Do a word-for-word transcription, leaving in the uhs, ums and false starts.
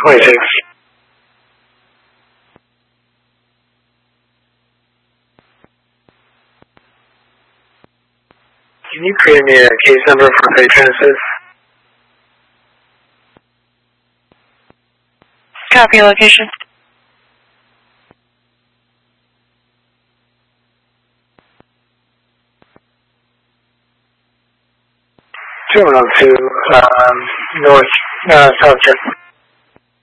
twenty-six. Can you create me a case number for patron assist? Copy location. two one oh two, um, North, uh, South Jet.